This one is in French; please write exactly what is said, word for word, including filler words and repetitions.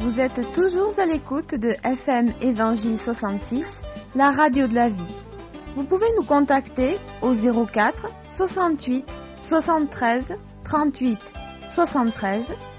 Vous êtes toujours à l'écoute de F M Évangile soixante-six, la radio de la vie. Vous pouvez nous contacter au zéro quatre soixante-huit soixante-treize trente-huit soixante-treize